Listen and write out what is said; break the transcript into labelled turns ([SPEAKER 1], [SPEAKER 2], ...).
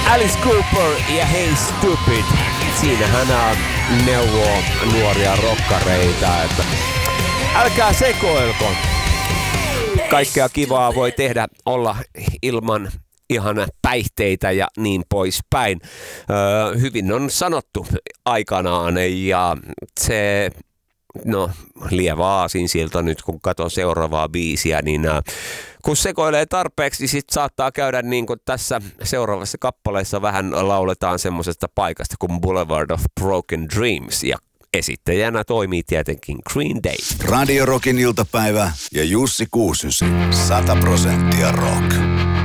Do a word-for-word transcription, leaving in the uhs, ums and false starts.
[SPEAKER 1] Alice Cooper ja Hey Stupid. Siinä hän neuvoo nuoria rokkareita, että älkää sekoilko. Kaikkea kivaa voi tehdä olla ilman ihan päihteitä ja niin poispäin. Öö, hyvin on sanottu aikanaan ja se, no lievä aasinsilta nyt kun katsoo seuraavaa biisiä, niin äh, kun sekoilee tarpeeksi, niin sit saattaa käydä niin kuin tässä seuraavassa kappaleessa vähän lauletaan semmoisesta paikasta kuin Boulevard of Broken Dreams ja esittäjänä toimii tietenkin Green Day.
[SPEAKER 2] Radio Rockin iltapäivä ja Jussi Kuusysi. sata prosenttia rock.